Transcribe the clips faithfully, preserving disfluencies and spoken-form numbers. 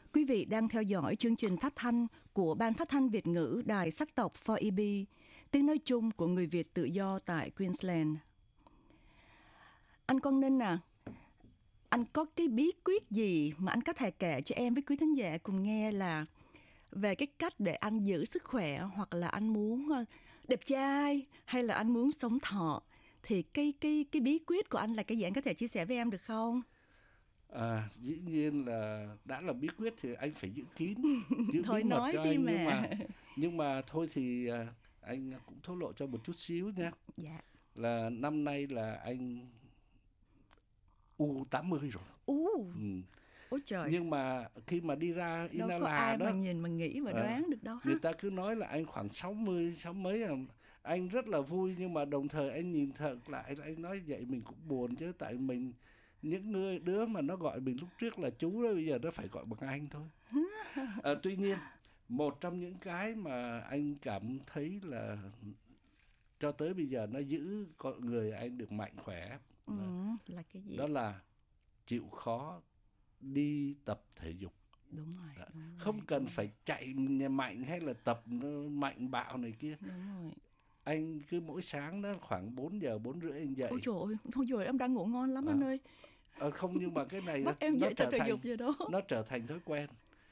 Quý vị đang theo dõi chương trình phát thanh của Ban Phát thanh Việt ngữ Đài Sắc tộc four E B, tiếng nói chung của người Việt tự do tại Queensland. Anh Quang Ninh à, anh có cái bí quyết gì mà anh có thể kể cho em với quý thính giả cùng nghe là về cái cách để anh giữ sức khỏe, hoặc là anh muốn đẹp trai hay là anh muốn sống thọ, thì cái cái cái bí quyết của anh là cái gì, anh có thể chia sẻ với em được không? À, dĩ nhiên là đã là bí quyết thì anh phải giữ kín, giữ Thôi bí mật nói cho đi anh, mà. nhưng mà nhưng mà thôi thì à, anh cũng thổ lộ cho một chút xíu nha. Dạ. Là năm nay là anh u tám mươi rồi. U. Ừ. Ôi trời. Nhưng mà khi mà đi ra Đâu có Inala ai đó, mà nhìn mà nghĩ mà à, đoán được đâu ha. người ta cứ nói là anh khoảng sáu mươi, sáu mấy à. Anh rất là vui, nhưng mà đồng thời anh nhìn thật lại, anh nói vậy mình cũng buồn chứ, tại mình những người đứa mà nó gọi mình lúc trước là chú đó, bây giờ nó phải gọi bằng anh thôi. À, tuy nhiên một trong những cái mà anh cảm thấy là cho tới bây giờ nó giữ con người anh được mạnh khỏe, Ừ, là cái gì? đó là chịu khó đi tập thể dục. Đúng rồi, Đó. đúng rồi, Không cần đúng phải rồi. chạy mạnh hay là tập mạnh bạo này kia. Đúng rồi. Anh cứ mỗi sáng đó khoảng bốn giờ, bốn rưỡi anh dậy. Ôi trời ơi, ôi trời ơi, em đang ngủ ngon lắm À, anh ơi. à, không, nhưng mà cái này Bắt em nó dậy tập trở thể thành dục vậy đó. nó trở thành thói quen.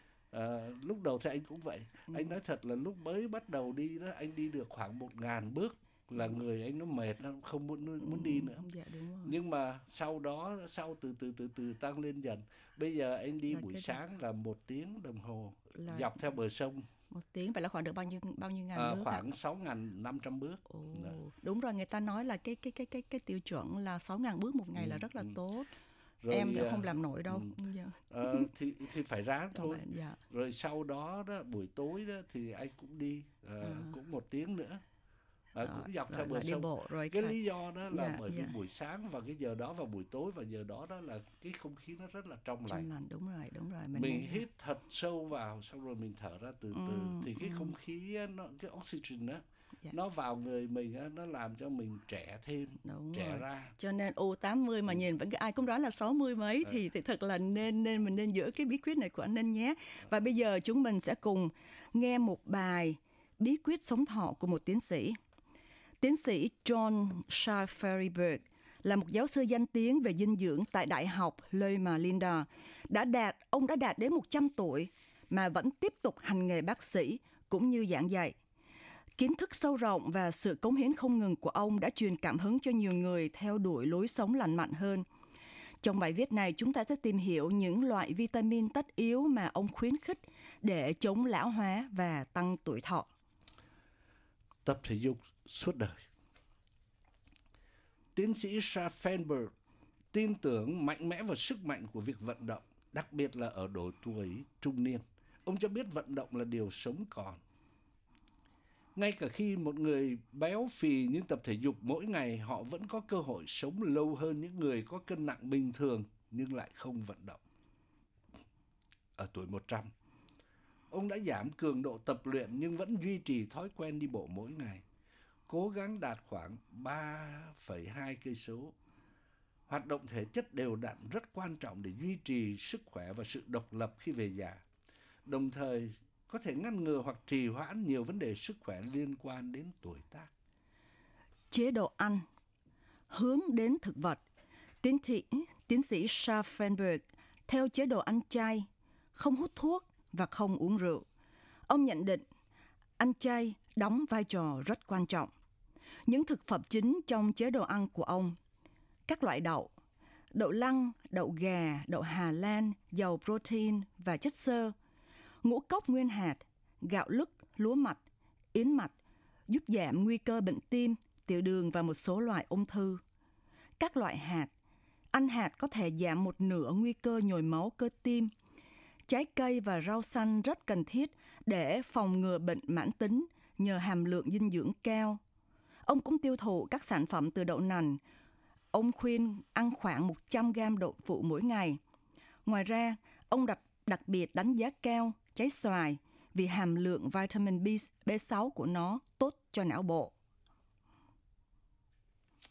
À, lúc đầu thì anh cũng vậy. Ừ. Anh nói thật là lúc mới bắt đầu đi đó, anh đi được khoảng một ngàn bước là Ừ. người anh nó mệt, nó không muốn muốn Ừ. đi nữa. Dạ đúng rồi. Nhưng mà sau đó, sau từ từ từ từ tăng lên dần. Bây giờ anh đi Là buổi cái sáng là một tiếng đồng hồ là dọc theo bờ sông. một tiếng, vậy là khoảng được bao nhiêu bao nhiêu ngàn À, bước ạ? khoảng sáu nghìn năm trăm bước. Ồ, Đó. đúng rồi, người ta nói là cái cái cái cái cái tiêu chuẩn là sáu ngàn bước một ngày Ừ, là rất là ừ. tốt. Rồi Em thì à, không làm nổi đâu. ừ. Dạ. Ờ, thì thì phải ráng Dạ, thôi. vậy, dạ. Rồi sau đó đó buổi tối đó thì anh cũng đi à, À. cũng một tiếng nữa. À, Rồi, cũng dọc rồi theo bờ là đi sông. bộ rồi. Cái Khá- lý do đó là Dạ, bởi vì dạ. buổi sáng vào cái giờ đó và buổi tối vào giờ đó đó là cái không khí nó rất là trong lành. Trong lành, đúng rồi, đúng rồi. Mình, Mình nên... hít thật sâu vào, xong rồi mình thở ra từ từ, Ừ, thì cái ừ. không khí á, nó cái oxygen đó, Dạ. nó vào người mình á, nó làm cho mình trẻ thêm, Đúng trẻ rồi. ra. Cho nên U tám mươi mà Ừ. nhìn vẫn ai cũng đoán là sáu mươi mấy, Ờ. thì thì thật là nên nên mình nên giữ cái bí quyết này của anh Ninh nhé. Và bây giờ chúng mình sẽ cùng nghe một bài bí quyết sống thọ của một tiến sĩ. Tiến sĩ John Schafferberg là một giáo sư danh tiếng về dinh dưỡng tại Đại học Loma Linda. Đã đạt, ông đã đạt đến một trăm tuổi mà vẫn tiếp tục hành nghề bác sĩ cũng như giảng dạy. Kiến thức sâu rộng và sự cống hiến không ngừng của ông đã truyền cảm hứng cho nhiều người theo đuổi lối sống lành mạnh hơn. Trong bài viết này, chúng ta sẽ tìm hiểu những loại vitamin tất yếu mà ông khuyến khích để chống lão hóa và tăng tuổi thọ. Tập thể dục suốt đời. Tiến sĩ Schafferberg tin tưởng mạnh mẽ vào sức mạnh của việc vận động, đặc biệt là ở độ tuổi trung niên. Ông cho biết vận động là điều sống còn. Ngay cả khi một người béo phì nhưng tập thể dục mỗi ngày, họ vẫn có cơ hội sống lâu hơn những người có cân nặng bình thường nhưng lại không vận động. Ở tuổi một trăm, ông đã giảm cường độ tập luyện nhưng vẫn duy trì thói quen đi bộ mỗi ngày, cố gắng đạt khoảng ba phẩy hai cây số. Hoạt động thể chất đều đặn rất quan trọng để duy trì sức khỏe và sự độc lập khi về già, đồng thời có thể ngăn ngừa hoặc trì hoãn nhiều vấn đề sức khỏe liên quan đến tuổi tác. Chế độ ăn hướng đến thực vật. Tiến sĩ, tiến sĩ Schafferberg theo chế độ ăn chay, không hút thuốc và không uống rượu. Ông nhận định ăn chay đóng vai trò rất quan trọng. Những thực phẩm chính trong chế độ ăn của ông: các loại đậu, đậu lăng, đậu gà, đậu Hà Lan, giàu protein và chất xơ, ngũ cốc nguyên hạt, gạo lứt, lúa mạch, yến mạch, giúp giảm nguy cơ bệnh tim, tiểu đường và một số loại ung thư. Các loại hạt, ăn hạt có thể giảm một nửa nguy cơ nhồi máu cơ tim. Trái cây và rau xanh rất cần thiết để phòng ngừa bệnh mãn tính nhờ hàm lượng dinh dưỡng cao. Ông cũng tiêu thụ các sản phẩm từ đậu nành. Ông khuyên ăn khoảng một trăm gam đậu phụ mỗi ngày. Ngoài ra, ông đặc, đặc biệt đánh giá cao trái xoài vì hàm lượng vitamin B sáu của nó tốt cho não bộ.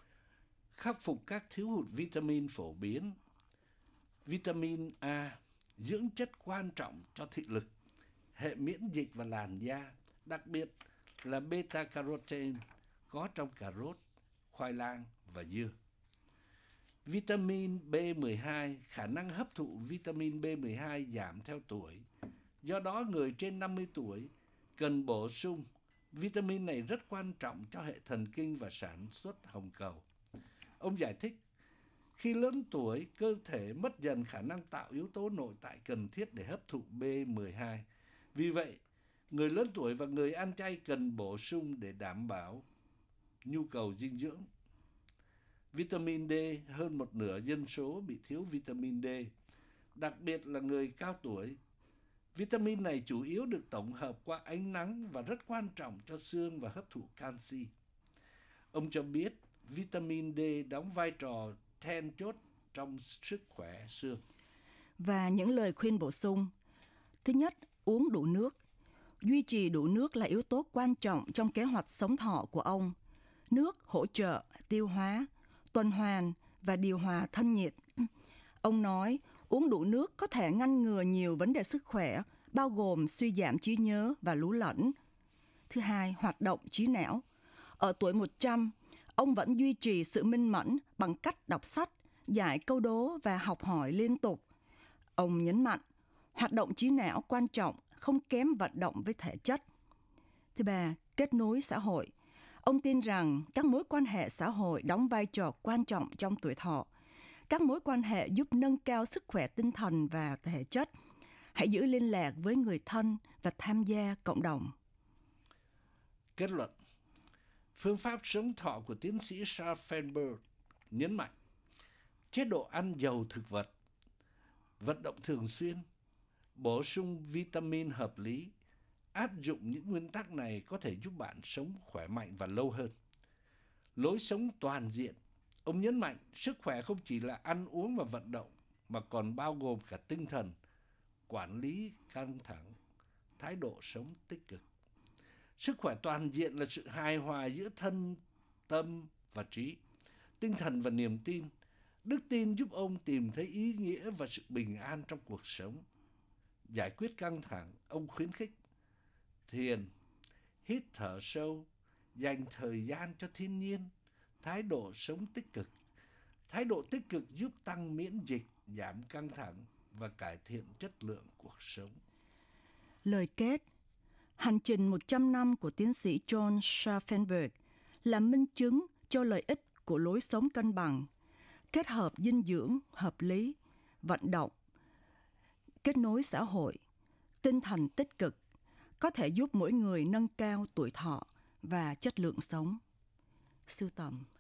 Khắc phục các thiếu hụt vitamin phổ biến. Vitamin A dưỡng chất quan trọng cho thị lực, hệ miễn dịch và làn da, đặc biệt là beta-carotene có trong cà rốt, khoai lang và dưa. Vitamin B mười hai, khả năng hấp thụ vitamin B mười hai giảm theo tuổi. Do đó, người trên năm mươi tuổi cần bổ sung. Vitamin này rất quan trọng cho hệ thần kinh và sản xuất hồng cầu. Ông giải thích, khi lớn tuổi, cơ thể mất dần khả năng tạo yếu tố nội tại cần thiết để hấp thụ B mười hai. Vì vậy, người lớn tuổi và người ăn chay cần bổ sung để đảm bảo nhu cầu dinh dưỡng. Vitamin D, hơn một nửa dân số bị thiếu vitamin D, đặc biệt là người cao tuổi. Vitamin này chủ yếu được tổng hợp qua ánh nắng và rất quan trọng cho xương và hấp thụ canxi. Ông cho biết vitamin D đóng vai trò then chốt trong sức khỏe xương. Và những lời khuyên bổ sung. Thứ nhất, uống đủ nước. Duy trì đủ nước là yếu tố quan trọng trong kế hoạch sống thọ của ông. Nước hỗ trợ tiêu hóa, tuần hoàn và điều hòa thân nhiệt. Ông nói uống đủ nước có thể ngăn ngừa nhiều vấn đề sức khỏe, bao gồm suy giảm trí nhớ và lú lẫn. Thứ hai, hoạt động trí não. Ở tuổi một trăm, ông vẫn duy trì sự minh mẫn bằng cách đọc sách, giải câu đố và học hỏi liên tục. Ông nhấn mạnh, hoạt động trí não quan trọng, không kém vận động với thể chất. Thứ ba, kết nối xã hội. Ông tin rằng các mối quan hệ xã hội đóng vai trò quan trọng trong tuổi thọ. Các mối quan hệ giúp nâng cao sức khỏe tinh thần và thể chất. Hãy giữ liên lạc với người thân và tham gia cộng đồng. Kết luận, phương pháp sống thọ của tiến sĩ Charles Feinberg nhấn mạnh chế độ ăn giàu thực vật, vận động thường xuyên, bổ sung vitamin hợp lý. Áp dụng những nguyên tắc này có thể giúp bạn sống khỏe mạnh và lâu hơn. Lối sống toàn diện. Ông nhấn mạnh sức khỏe không chỉ là ăn uống và vận động, mà còn bao gồm cả tinh thần, quản lý căng thẳng, thái độ sống tích cực. Sức khỏe toàn diện là sự hài hòa giữa thân, tâm và trí, tinh thần và niềm tin. Đức tin giúp ông tìm thấy ý nghĩa và sự bình an trong cuộc sống. Giải quyết căng thẳng, ông khuyến khích thiền, hít thở sâu, dành thời gian cho thiên nhiên, thái độ sống tích cực. Thái độ tích cực giúp tăng miễn dịch, giảm căng thẳng và cải thiện chất lượng cuộc sống. Lời kết, hành trình một trăm năm của tiến sĩ John Scharfenberg là minh chứng cho lợi ích của lối sống cân bằng, kết hợp dinh dưỡng hợp lý, vận động, kết nối xã hội, tinh thần tích cực, có thể giúp mỗi người nâng cao tuổi thọ và chất lượng sống. Sưu tầm